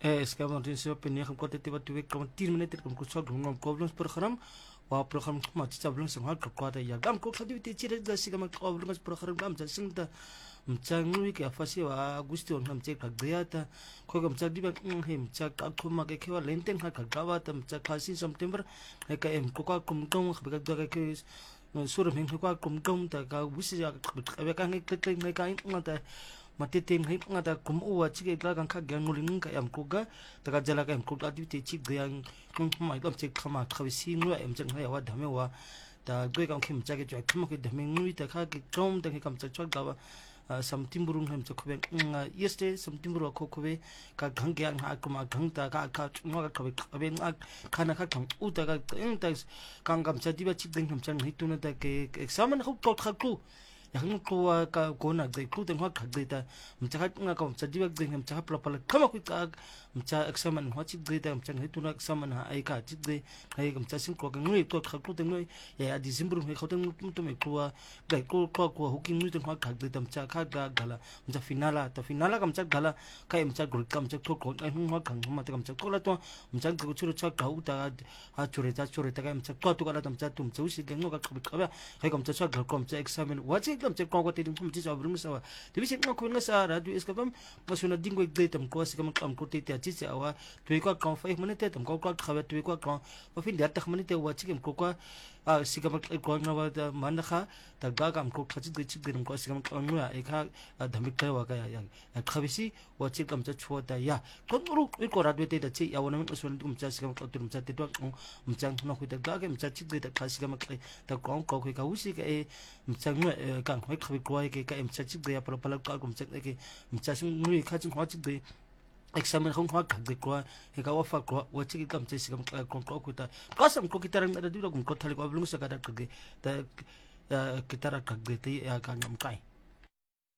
Es que vamos a tener opinión con que te va a tuve como 10 minutos con que solo un problems program wa program ma ti problem sang ha ka ta ya gam ko khadi ti chire da siga ma problems program gam ja sing da mchang nui ke afasi wa gusti on nam che ka gya ko gam cha diba him cha ka khuma ke khewa lenten ha ka gawa ta mcha khasi september he ka em ko ka kum tong khaba ka ke sur him ko ka kum tong ta ka busi ya ka ka ngi kle ngai ka ngata matitin hip ngata kum uwa chike la kan kha gyang nguling ka yam kuga taka jala ka yam kuga ti te chik gyang kum mai kam chik khama khawisi ngwa em chang ya wa dhame wa ta goi kam khim chake chwa khama ke dhame ngui ta kha ke tom ta kam chak chwa gawa samtimburung hem chokbe yeste samtimburu ko kobe ka gang gyang ha kuma gang ta ka ngwa ka kobe ngak khana kha kam u ta ka ta kang kam chati ba chik ding ham chang hituna ta ke examen ho ko kha ku yang kuwa ka gona de ku teng hak de ta mcha nga ka mcha diwak de mcha pla pla kama ku ka mcha examen ho chi de ta mcha he tu na examen ha ai ka chi de ai mcha sin ko ka ngui to kha ku teng ngui ya december he khoteng tu me kuwa ga ku hu ki ngui teng hak de ta mcha kha ga gala mcha finala ka mcha gala ka mcha gul ka mcha to ko ai hu ha khang ma ta mcha ko la to mcha ku churu cha ka u ta ha chure ta ka mcha to tu ka la mcha tum chu si ga ngo ka ka ba ka mcha cha ga ko mcha examen wa chi kam che ko te dum chi sa brum sa de bi ko nga sa ra du is ka bam masuna dingwe de tam ko si kam ko te te chi sa wa tu ko ka fa minute tam ko khawa tu ko ka wa fin da tak minute wa chi ko ka si kam ko nga wa da man kha ta ga kam ko khachi de chi de ko si kam ko nga e kha dhamik ka wa ka ya khabisi wa chi kam cha chwa da ya ko ru ko ra de te da chi ya wa na masuna dum cha si kam ko tum cha te to mchang na khu da ga ga mcha chi de ta kha si kam ta ko ka usi ka e mchang ka hoi khabi kwai ke ka em chachik de apala pala ka kum chak ke mchasing nui khaching hwachik de examen khong khwa ka de kwa he ka wafa kwa wachik kam chesi kam ko ko ta kasam ko kitarang da du ko thali ko blung sa ka da ke ta kitara ka de te ya ka ngam kai